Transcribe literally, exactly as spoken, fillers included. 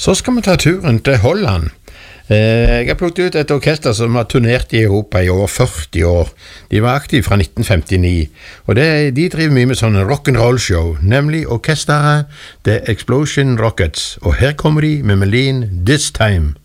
Så skal vi ta turen til Holland. Jeg har plukket ut et orkester som har turnert i Europa i over førti år. De var aktive fra nitten femtini, og det, de driver mye med sånne rock'n'roll-show, nemlig orkesteret The Explosion Rockets. Og her kommer de med melodien This Time.